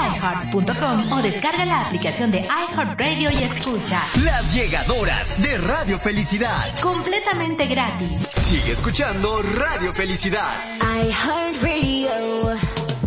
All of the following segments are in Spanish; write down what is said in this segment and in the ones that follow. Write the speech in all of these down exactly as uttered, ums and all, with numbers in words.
iheart punto com o descarga la aplicación de iHeartRadio y escucha Las Llegadoras de Radio Felicidad. completamente gratis. Sigue escuchando Radio Felicidad. iHeartRadio.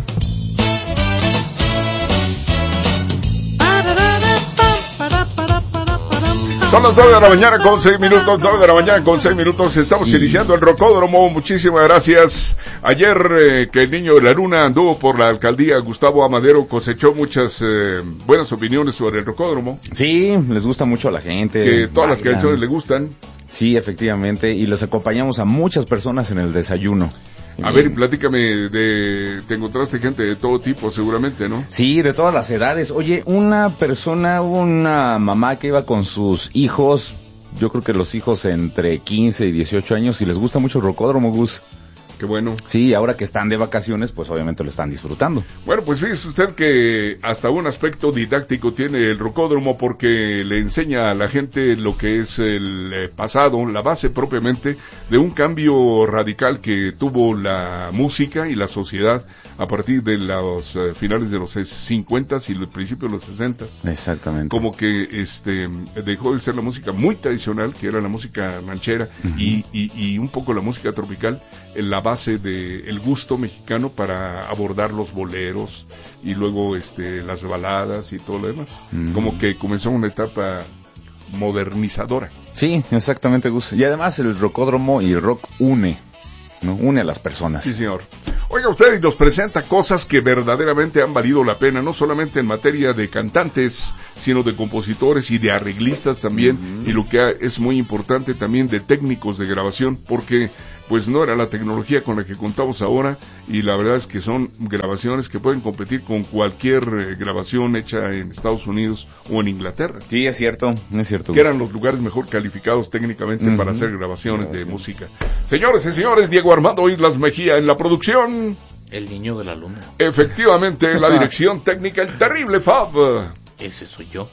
Son las nueve de la mañana con seis minutos, nueve de la mañana con seis minutos, estamos sí. iniciando el Rocódromo, muchísimas gracias. Ayer eh, que el niño de la luna anduvo por la alcaldía, Gustavo Amadero cosechó muchas eh, buenas opiniones sobre el Rocódromo. Sí, les gusta mucho a la gente. Que todas bailan. las canciones le gustan. Sí, efectivamente, y les acompañamos a muchas personas en el desayuno. A ver, platícame, de, te encontraste gente de todo tipo seguramente, ¿no? Sí, de todas las edades. Oye, una persona, una mamá que iba con sus hijos, yo creo que los hijos entre quince y dieciocho años, y les gusta mucho el Rocódromo, Gus. Qué bueno. Sí, ahora que están de vacaciones, pues obviamente lo están disfrutando. Bueno, pues fíjese usted que hasta un aspecto didáctico tiene el Rocódromo porque le enseña a la gente lo que es el eh, pasado, la base propiamente de un cambio radical que tuvo la música y la sociedad a partir de los eh, finales de los cincuenta y los principios de los sesenta. Exactamente. Como que este dejó de ser la música muy tradicional, que era la música ranchera, uh-huh. y, y, y un poco la música tropical, en la base de el gusto mexicano para abordar los boleros y luego este las baladas y todo lo demás. Mm. Como que comenzó una etapa modernizadora. Sí, exactamente, Gus. Y además el Rocódromo y el rock une, ¿no? Une a las personas. Sí, señor. Oiga usted, y nos presenta cosas que verdaderamente han valido la pena, no solamente en materia de cantantes, sino de compositores y de arreglistas también, uh-huh. y lo que es muy importante también de técnicos de grabación, porque pues no era la tecnología con la que contamos ahora, y la verdad es que son grabaciones que pueden competir con cualquier eh, grabación hecha en Estados Unidos o en Inglaterra. Sí, es cierto, es cierto. Que eran los lugares mejor calificados técnicamente uh-huh. para hacer grabaciones uh-huh. de música. Señores y señores, Diego Armando Islas Mejía en la producción. El niño de la luna. Efectivamente, la dirección técnica, el terrible Fab. Ese soy yo.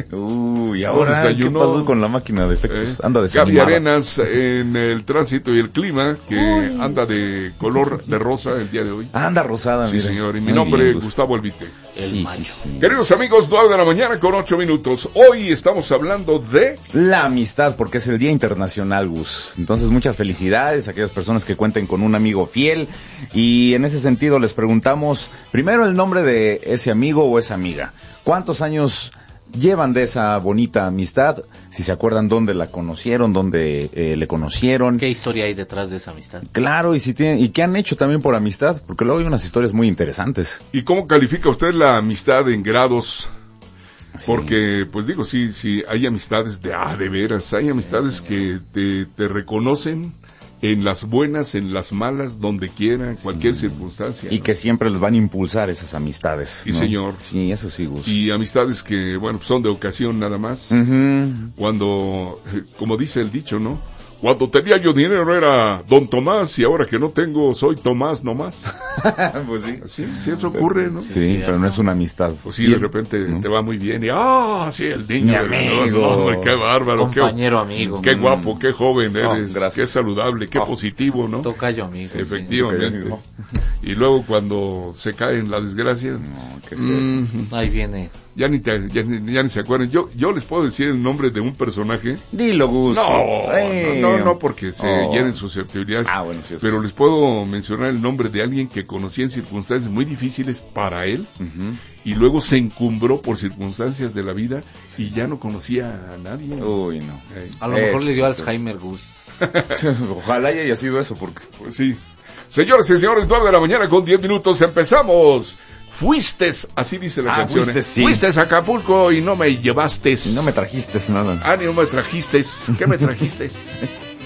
Uy, ahora, ¿qué pasó con la máquina de efectos? Eh, anda de Gaby Arenas en el tránsito y el clima, que Uy. anda de color de rosa el día de hoy. Anda rosada, Sí, mire. señor, y mi nombre es Gustavo Albite. El sí, macho. sí, sí. Queridos amigos, nueve de la mañana con ocho minutos. Hoy estamos hablando de... la amistad, porque es el Día Internacional, Gus. Entonces, muchas felicidades a aquellas personas que cuenten con un amigo fiel. Y en ese sentido les preguntamos, primero el nombre de ese amigo o esa amiga. ¿Cuántos años llevan de esa bonita amistad? Si se acuerdan dónde la conocieron, dónde eh, le conocieron. ¿Qué historia hay detrás de esa amistad? Claro, y si tienen, y qué han hecho también por amistad, porque luego hay unas historias muy interesantes. ¿Y cómo califica usted la amistad en grados? Sí. Porque, pues digo, sí, sí, hay amistades de, ah, de veras, hay amistades sí, que te, te reconocen en las buenas, en las malas, donde quiera, en cualquier sí. circunstancia. Y ¿no? que siempre les van a impulsar esas amistades. Sí, ¿no? señor. Sí, eso sí, Gus. Y amistades que, bueno, son de ocasión nada más. Uh-huh. Cuando, como dice el dicho, ¿no? Cuando tenía yo dinero era Don Tomás y ahora que no tengo soy Tomás nomás. Pues sí. Sí, sí, eso ocurre, ¿no? Sí, sí, pero no es una amistad. Pues sí, de repente ¿no? te va muy bien y ¡ah! Sí, el niño. Mi amigo. No, no, qué bárbaro. Compañero qué, amigo. Qué guapo, qué joven eres. Oh, qué saludable, qué oh. positivo, ¿no? Tocayo amigo. Sí, efectivamente. Sí, y luego cuando se cae en la desgracia. No, ¿qué es mm, eso? Ahí viene. Ya ni, te, ya, ni, ya ni se acuerdan. Yo yo les puedo decir el nombre de un personaje. Dilo, Gus. No, hey. no, no, no, porque se oh. hieren susceptibilidades. Ah, bueno, sí, pero les puedo mencionar el nombre de alguien que conocí en circunstancias muy difíciles para él. Uh-huh. Y luego se encumbró por circunstancias de la vida y ya no conocía a nadie. Uy, no. Hey. A lo mejor le dio Alzheimer, Gus. Ojalá haya sido eso, porque... Pues sí. Señores y señores, nueve de la mañana con diez minutos, empezamos. Fuiste, así dice la ah, canción. Fuiste, sí. Fuiste a Acapulco y no me llevaste. Y no me trajiste nada. Ah, ni no me trajiste. ¿Qué me trajiste?